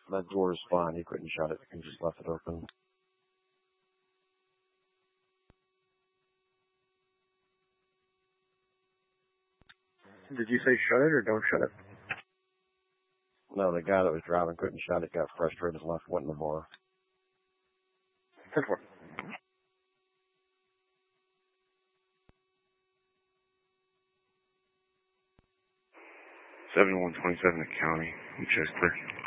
That door is fine. He couldn't shut it. He just left it open. Did you say shut it or don't shut it? No, the guy that was driving couldn't shut it, got frustrated, and left, went in the bar. 10-4. 7127 the county. You chose clear.